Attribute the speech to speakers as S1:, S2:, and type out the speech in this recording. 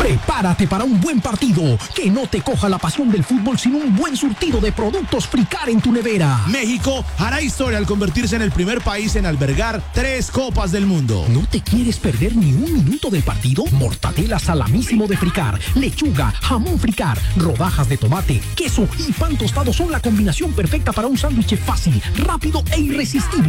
S1: Prepárate para un buen partido. Que no te coja la pasión del fútbol sin un buen surtido de productos Fricar en tu nevera.
S2: México hará historia al convertirse en el primer país en albergar 3 Copas del Mundo.
S1: ¿No te quieres perder ni un minuto del partido? Mortadela salamísimo de Fricar, lechuga, jamón Fricar, rodajas de tomate, queso y pan tostado son la combinación perfecta para un sándwich fácil, rápido e irresistible.